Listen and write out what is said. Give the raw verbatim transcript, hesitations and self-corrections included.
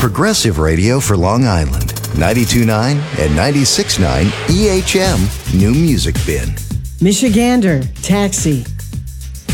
progressive radio for Long Island. ninety-two point nine and ninety-six point nine E H M New Music Bin. Michigander, Taxi.